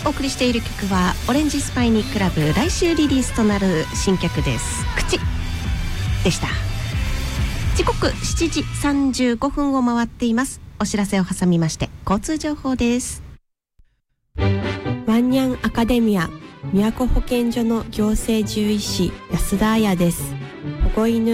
お送りしている曲はオレンジスパイニークラブ来週リリースとなる新曲です。口でした。時刻7時35分を回っています。お知らせを挟みまして交通情報です。 ワンニャンアカデミア都保健所の行政獣医師安田彩です。保護犬